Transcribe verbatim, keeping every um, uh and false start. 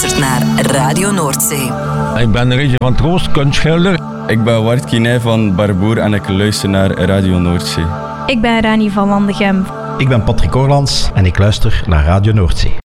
luistert naar Radio Noordzee. Ik ben Reggie van Troost, kunstschilder. Ik ben Wart Kinij van Barboer en ik luister naar Radio Noordzee. Ik ben Rani van Landegem. Ik ben Patrick Orlands en ik luister naar Radio Noordzee.